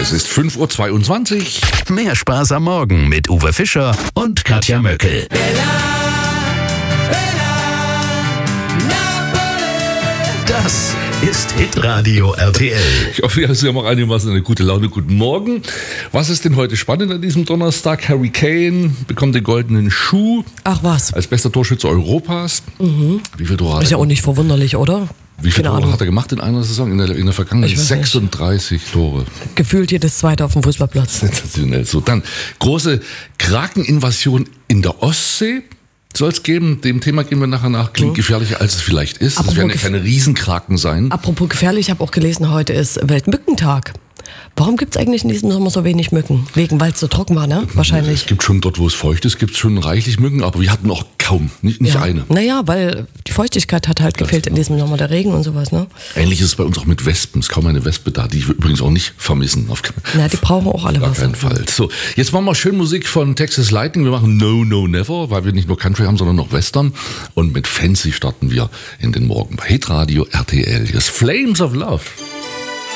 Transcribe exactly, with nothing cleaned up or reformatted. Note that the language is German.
Es ist fünf Uhr zweiundzwanzig. Mehr Spaß am Morgen mit Uwe Fischer und Katja Möckel. Das ist Hitradio R T L. Ich hoffe, Sie haben auch einigermaßen eine gute Laune. Guten Morgen. Was ist denn heute spannend an diesem Donnerstag? Harry Kane bekommt den goldenen Schuh. Ach was. Als bester Torschütze Europas. Mhm. Wie viele Tore hat Ist er? ja auch nicht verwunderlich, oder? Wie viele Keine Tore Ahnung. hat er gemacht in einer Saison? In der, in der vergangenen Ich weiß nicht. sechsunddreißig Tore. Gefühlt jedes zweite auf dem Fußballplatz. Sensationell. So, dann große Krakeninvasion in der Ostsee. Soll es geben, dem Thema gehen wir nachher nach. Klingt gefährlicher, als es vielleicht ist. Es Apropos werden ja gef- keine Riesenkraken sein. Apropos gefährlich, ich habe auch gelesen, heute ist Weltmückentag. Warum gibt es eigentlich in diesem Sommer so wenig Mücken? Wegen, weil es so trocken war, ne? Wahrscheinlich. Es gibt schon dort, wo es feucht ist, gibt es schon reichlich Mücken, aber wir hatten auch kaum, nicht, nicht ja. eine. Naja, weil die Feuchtigkeit hat halt gefehlt in diesem Sommer, der Regen und sowas, ne? Ähnlich ist es bei uns auch mit Wespen. Es ist kaum eine Wespe da, die wir übrigens auch nicht vermissen. Auf Na, die brauchen auch alle gar was. keinen Fall. So, jetzt machen wir schön Musik von Texas Lightning. Wir machen No, No, Never, weil wir nicht nur Country haben, sondern noch Western. Und mit Fancy starten wir in den Morgen bei Hitradio R T L. Hier ist Flames of Love.